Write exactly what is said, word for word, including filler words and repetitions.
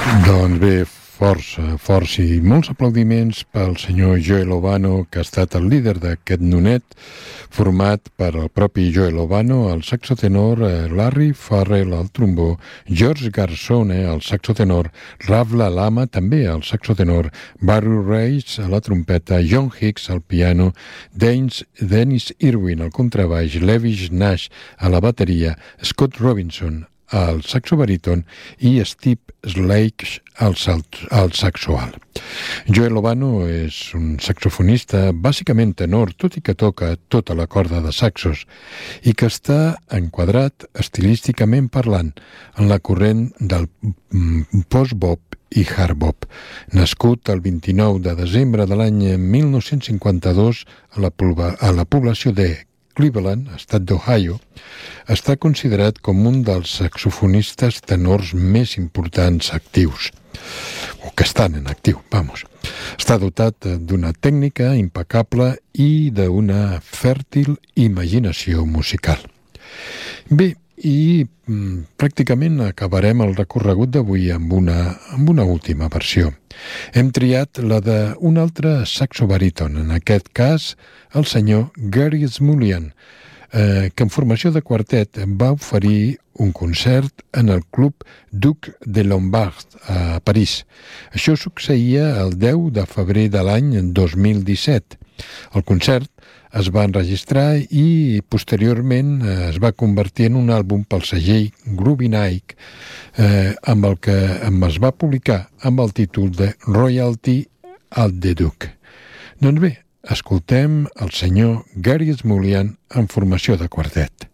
Doncs bé, força, força i molts aplaudiments pel senyor Joe Lovano, que ha estat el líder d'aquest nonet, format per el propi Joe Lovano, el saxotenor, Larry Farrell al trombó, George Garzone al saxotenor, Ravla Lama també al saxotenor, Barry Reis a la trompeta, John Hicks al piano, Dennis, Dennis Irwin al contrabaix, Levis Nash a la bateria, Scott Robinson al saxo baríton i Steve Slake al, al saxo alt. Joe Lovano és un saxofonista bàsicament tenor, tot i que toca tota la corda de saxos, i que està enquadrat estilísticament parlant en la corrent del post-bop i hard-bop. Nascut el vint-i-nou de desembre de l'any mil nou-cents cinquanta-dos a la, a la població de Cleveland, estat d'Ohio, està considerat com un dels saxofonistes tenors més importants actius, o que estan en actiu, vamos. Està dotat d'una tècnica impecable i d'una fèrtil imaginació musical. Bé, i mm, pràcticament acabarem el recorregut d'avui amb una, amb una última versió. Hem triat la d'un altre saxo baríton, en aquest cas el senyor Gary Smulian, eh, que en formació de quartet va oferir un concert en el Club Duc de Lombard a París. Això succeïa el deu de febrer de l'any dos mil disset. El concert es va enregistrar i posteriorment es va convertir en un àlbum pel segell Groovy Nike, eh, amb el que es va publicar amb el títol de Royalty at the Duke. Doncs bé, escoltem el senyor Gary Smulian en formació de quartet.